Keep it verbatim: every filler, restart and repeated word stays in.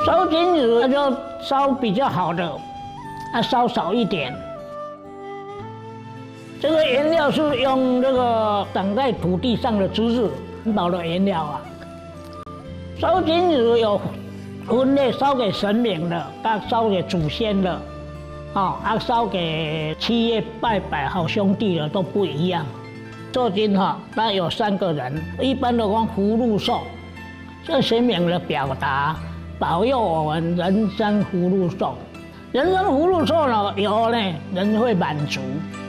烧金纸就烧比较好的，啊，烧少一点。这个原料是用这个长在土地上的知识环保的原料啊。烧金纸有分类，烧给神明的，啊，烧给祖先的，哦，啊，烧给七月拜拜好兄弟的都不一样。做金哈，那有三个人，一般的讲福禄寿，这神明的表达，保佑我们人生福禄寿。人生福禄寿呢，有呢，人会满足。